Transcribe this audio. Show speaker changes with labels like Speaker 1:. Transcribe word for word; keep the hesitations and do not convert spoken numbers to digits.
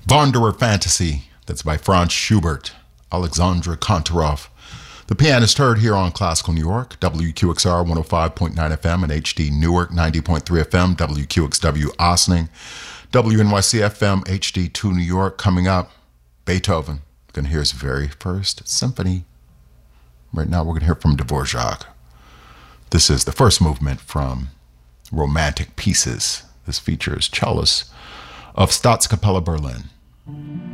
Speaker 1: Wanderer Fantasy, that's by Franz Schubert, Alexandra Kontorov. The pianist heard here on Classical New York, W Q X R one oh five point nine F M and H D Newark ninety point three F M, W Q X W Ossining, W N Y C F M, H D two New York. Coming up, Beethoven. We're going to hear his very first symphony. Right now we're going to hear from Dvorak. This is the first movement from Romantic Pieces. This features cellists of Staatskapelle Berlin.